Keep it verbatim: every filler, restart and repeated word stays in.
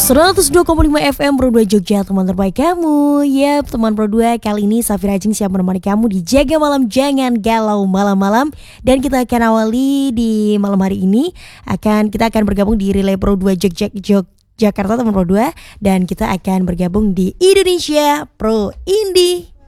seratus dua koma lima F M Pro dua Jogja, teman terbaik kamu. Yap, teman Pro dua, kali ini Safira Jing siap menemani kamu di Jaga Malam Jangan Galau Malam-malam. Dan kita akan awali di malam hari ini akan Kita akan bergabung di Relay Pro dua Jogja, Jogjakarta, teman Pro dua. Dan kita akan bergabung di Indonesia Pro Indie.